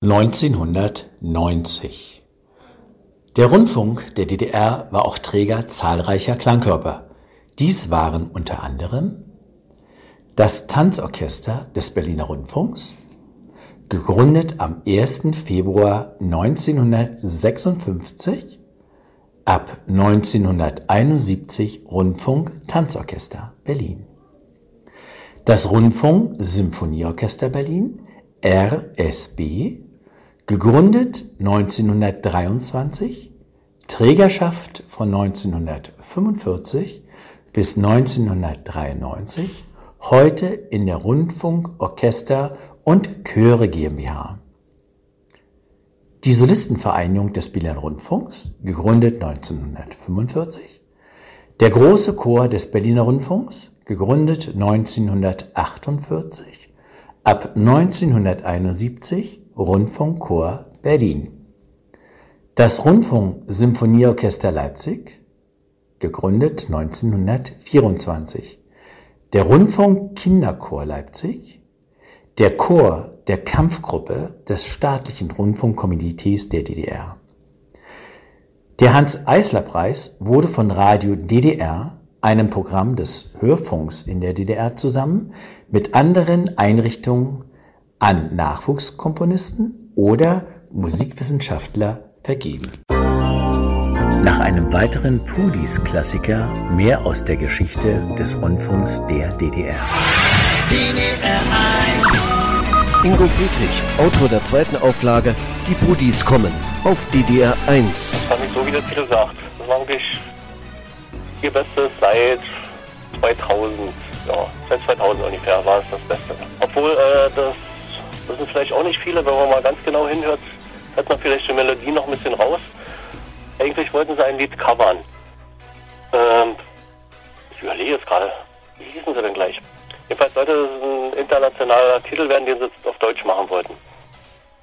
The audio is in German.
1990. Der Rundfunk der DDR war auch Träger zahlreicher Klangkörper. Dies waren unter anderem das Tanzorchester des Berliner Rundfunks, gegründet am 1. Februar 1956, ab 1971 Rundfunk-Tanzorchester Berlin. Das Rundfunk-Symphonieorchester Berlin, RSB, gegründet 1923, Trägerschaft von 1945 bis 1993, heute in der Rundfunk Orchester und Chöre GmbH. Die Solistenvereinigung des Berliner Rundfunks, gegründet 1945, der Große Chor des Berliner Rundfunks, gegründet 1948, ab 1971 Rundfunkchor Berlin. Das Rundfunk-Symphonieorchester Leipzig, gegründet 1924. Der Rundfunk-Kinderchor Leipzig, der Chor der Kampfgruppe des staatlichen Rundfunkkomitees der DDR. Der Hanns-Eisler-Preis wurde von Radio DDR, einem Programm des Hörfunks in der DDR, zusammen mit anderen Einrichtungen an Nachwuchskomponisten oder Musikwissenschaftler vergeben. Nach einem weiteren Pudis-Klassiker mehr aus der Geschichte des Rundfunks der DDR. DDR 1. Ingo Friedrich, Autor der zweiten Auflage Die Pudis kommen auf DDR 1. Das fand ich so, wie das viele sagt. Das war wirklich ihr Bestes seit 2000. Ja, seit 2000 ungefähr war es das Beste. Obwohl, das sind vielleicht auch nicht viele, wenn man mal ganz genau hinhört, hört man vielleicht die Melodie noch ein bisschen raus. Eigentlich wollten sie ein Lied covern. Ich überlege jetzt gerade, wie hießen sie denn gleich? Jedenfalls sollte es ein internationaler Titel werden, den sie jetzt auf Deutsch machen wollten.